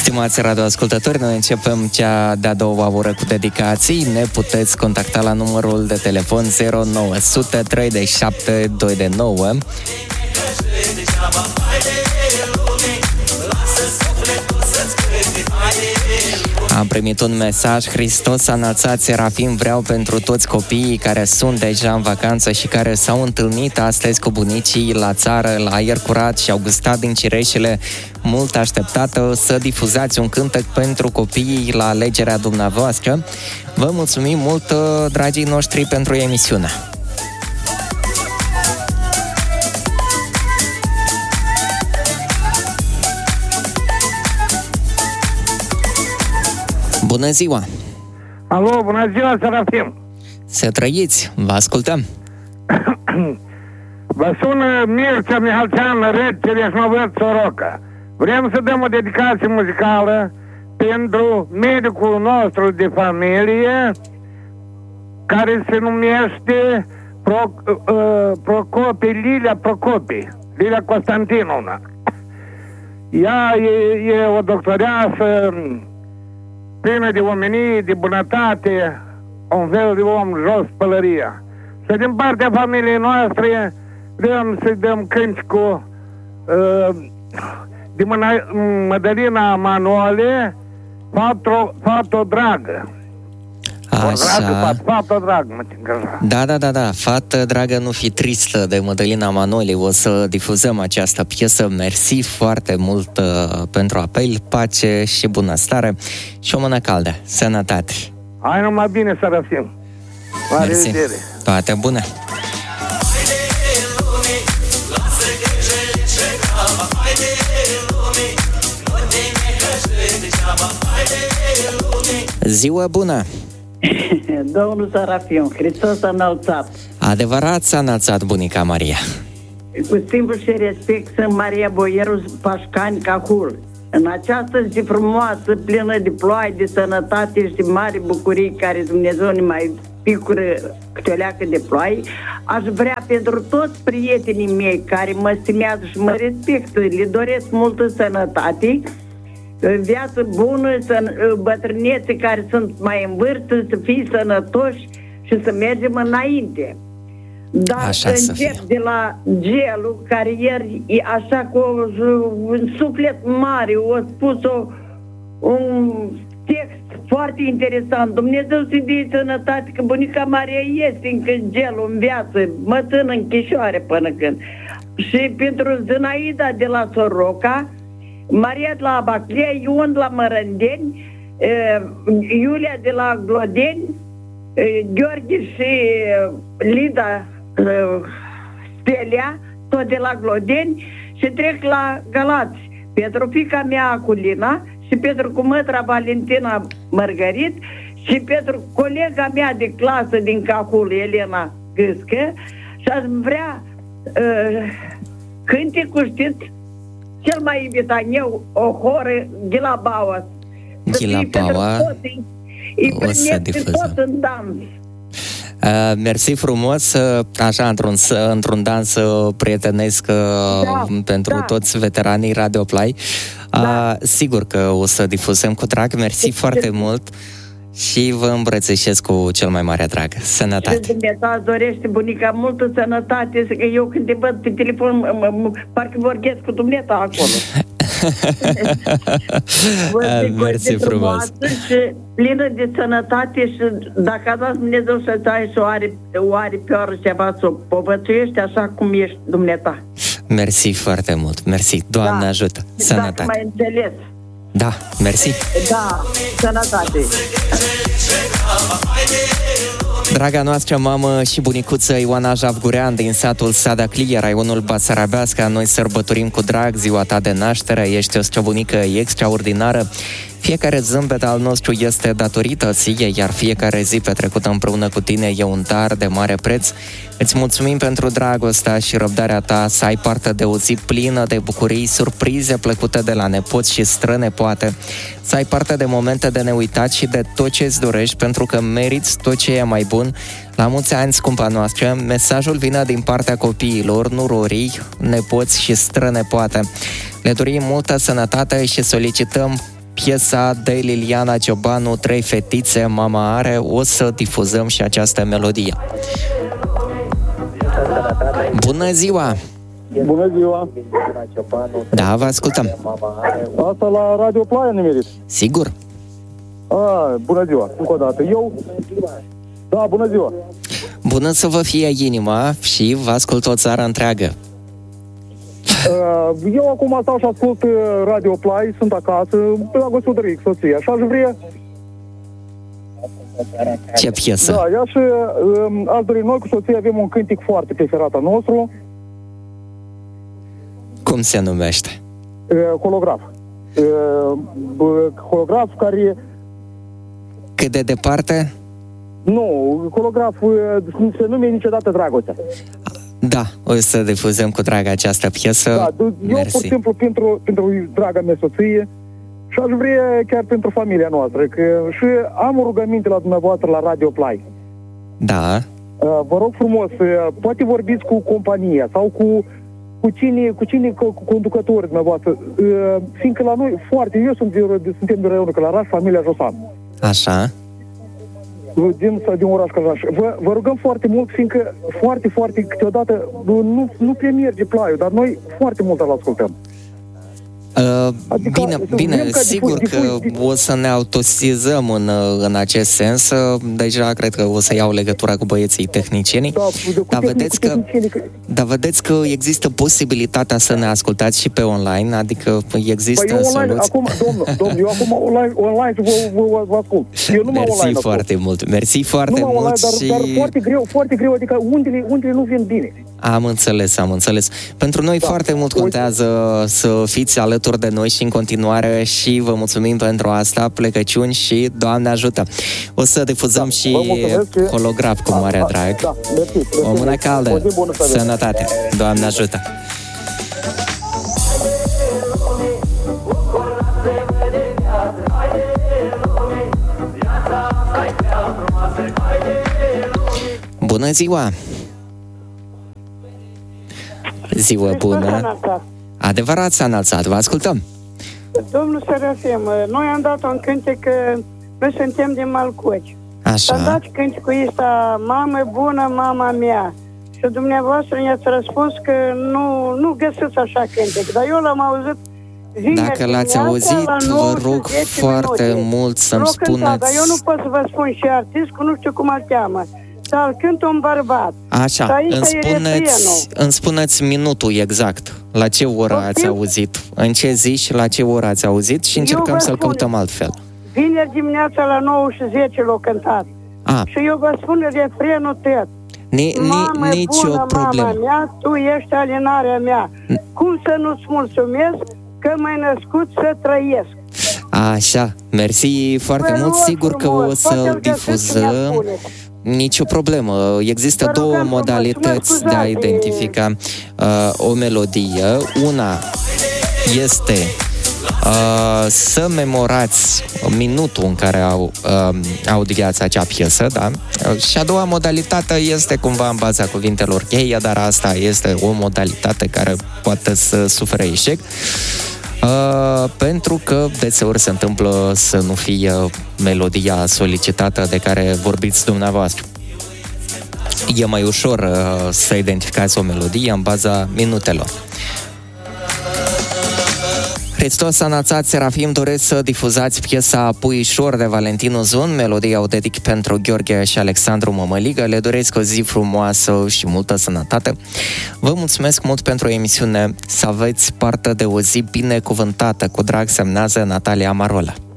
Stimați radioascultători, noi începem cea de-a doua oră cu dedicații. Ne puteți contacta la numărul de telefon 0900 37 229. Am primit un mesaj: Hristos a înălțat, Serafim, vreau pentru toți copiii care sunt deja în vacanță și care s-au întâlnit astăzi cu bunicii la țară, la aer curat și au gustat din cireșele mult așteptată, să difuzați un cântec pentru copiii la alegerea dumneavoastră. Vă mulțumim mult, dragii noștri, pentru emisiune. Bună ziua! Alo, bună ziua, Serafim! Să trăiți, vă ascultăm! Vă sună Mircea Mihalcean, Rece, Reșnovăț, Soroca. Vrem să dăm o dedicație muzicală pentru medicul nostru de familie, care se numește Lilia Procopi, Lilia Constantinovna. Ea e o doctoreasă plină de omenie, de bunătate, un fel de om jos pălăria. Și din partea familiei noastre vrem să dăm cântecul de Mădălina Manole, Fată dragă. Așa. Fată dragă, mă țin. Da. Fată dragă, nu fi tristă, de Mădălina Manole. O să difuzăm această piesă. Mersi foarte mult pentru apel, pace și bunăstare și o mână caldă. Sănătate! Hai numai bine, Serafim! La revedere! Toate bune! Ziua bună! Domnul Serafim, Hristos a înălțat. Adevărat s-a înălțat, bunica Maria. Cu stimul și respect sunt Maria Boieru Pașcani Cahul. În această zi frumoasă, plină de ploaie, de sănătate și de mari bucurii care Dumnezeu ne mai picură câte o leacă de ploaie, aș vrea pentru toți prietenii mei care mă stimează și mă respectă, le doresc multă sănătate, viață bună, bătrânețe care sunt mai în vârstă, să fie sănătoși și să mergem înainte. Dar încep de la Gelu, care ieri, așa cu un suflet mare, a spus un text foarte interesant. Dumnezeu să-i dea sănătate, că bunica Maria este încă Gelu în viață, mă țin în chișoare până când. Și pentru Zinaida de la Soroca, Maria de la Baclia, Ion de la Mărândeni, Iulia de la Glodeni, Gheorghe și Lida Stelia, tot de la Glodeni, și trec la Galați. Pentru fiica mea Aculina și pentru cumătra Valentina Mărgărit și pentru colega mea de clasă din Cahul, Elena Gâscă, și aș vrea cântecul, știți, cel mai iubit an eu, o horă, Ghilabaua. Ghilabaua, o să difuzăm. Tot în dans. Mersi frumos, așa, într-un dans prietenesc pentru toți veteranii Radio Play. Sigur că o să difuzăm cu drag. Mersi foarte mult și vă îmbrățișez cu cel mai mare drag. Sănătate! Și Dumnezeu dorește bunica multă sănătate. Eu când te văd pe telefon, parcă vorbesc cu dumneata acolo. Mersi frumos! Și plină de sănătate și dacă a dat Dumnezeu să-ți ai și o aripioară ceva să o povățuiești așa cum ești dumneata. Mersi foarte mult, mersi, Doamne ajută, sănătate! Dacă mai înțeles. Da, mersi! Da, sănătate! Draga noastră mamă și bunicuță Ioana Javgurean din satul Sadaclie, raionul Basarabeasca, noi sărbătorim cu drag ziua ta de naștere, ești o străbunică extraordinară. Fiecare zâmbet al nostru este datorită ție, iar fiecare zi petrecută împreună cu tine e un dar de mare preț. Îți mulțumim pentru dragostea și răbdarea ta, să ai parte de o zi plină de bucurii, surprize plăcute de la nepoți și strănepoate, să ai parte de momente de neuitat și de tot ce îți dorești, pentru că meriți tot ce e mai bun. La mulți ani, scumpa noastră, mesajul vine din partea copiilor, nurorii, nepoți și strănepoate. Le dorim multă sănătate și solicităm piesa de Liliana Ciobanu, Trei fetițe, mama are. O să difuzăm și această melodie. Bună ziua! Bună ziua! Da, vă ascultăm. Asta la Radio Plaia nimerit. Sigur. Bună ziua, încă o dată. Da, bună ziua! Bună să vă fie inima și vă ascult o țară întreagă. Eu acum stau și ascult Radio Play, sunt acasă, la gospodăric, soția, și aș vrea... Ce piesă? Da, aș dori, noi cu soția avem un cântic foarte preferat al nostru. Cum se numește? Holograf. Holograf care... Cât de departe? Nu, holograf se numește Niciodată Dragostea. Da, o să difuzăm cu drag această piesă. Da, eu mersi. pur și simplu pentru draga mea soție și aș vrea chiar pentru familia noastră, că și am o rugăminte la dumneavoastră la Radio Play. Da. Vă rog frumos, poate vorbiți cu compania sau cu cine conducători dumneavoastră, fiindcă la noi eu suntem de raionul Călăraș, familia Josan. Așa. Din oraș Călăraș. Vă rugăm foarte mult, fiindcă foarte, câteodată nu prea merge Plaiul, dar noi foarte mult îl ascultăm. Bine, sigur că o să ne autosizăm în acest sens. Deja cred că o să iau legătura cu băieții tehnicienii. Dar vedeți că există posibilitatea să ne ascultați și pe online, adică există soluții. Acum, domnul, eu acum online vă ascult. Eu nu Mersi foarte mult. Mersi foarte mult. Dar foarte greu, adică undele nu vin bine. Am înțeles. Pentru noi foarte mult contează să fiți alături de noi și în continuare și vă mulțumim pentru asta, plecăciuni și Doamne ajută. O să difuzăm și holograf cu mare drag. Mersi. O mână caldă, sănătate, Doamne ajută. Bună ziua! Ziua bună! Adevărat s-a înălțat, vă ascultăm! Domnul Serafim, noi am dat un cântec că noi suntem din Malcoci. Așa. S-a dat cântecul ăsta, mamă bună, mama mea. Și dumneavoastră ne-ați răspuns că nu găsiți așa cântec, dar eu l-am auzit vineri. Dacă l-ați auzit, vă rog foarte mult să-mi spuneți... Dar eu nu pot să vă spun și artistul, nu știu cum îl cheamă. Dar cântă un bărbat. Așa, îmi spuneți minutul exact. La ce oră ați auzit? În ce zi și la ce oră ați auzit? Și încercăm să-l căutăm altfel. Vineri dimineața la 9:10 l-a cântat. Și eu vă spun refrenul tot. Nicio problemă. Mama mea, tu ești alinarea mea. Cum să nu-ți mulțumesc că m-ai născut să trăiesc? Așa, mersi foarte mult. Sigur că o să difuzăm. Nicio problemă. Există două modalități de a identifica o melodie. Una este să memorați minutul în care audiați acea piesă, da? Și a doua modalitate este cumva în baza cuvintelor cheie, dar asta este o modalitate care poate să sufere eșec. Pentru că deseori se întâmplă să nu fie melodia solicitată de care vorbiți dumneavoastră. E mai ușor să identificați o melodie în baza minutelor. Hristos a înălțat, Serafim, doresc să difuzați piesa Puișor de Valentin Uzun, melodia o dedic pentru Gheorghe și Alexandru Mămăligă. Le doresc o zi frumoasă și multă sănătate. Vă mulțumesc mult pentru emisiune, să aveți parte de o zi binecuvântată. Cu drag, semnează Natalia Marola.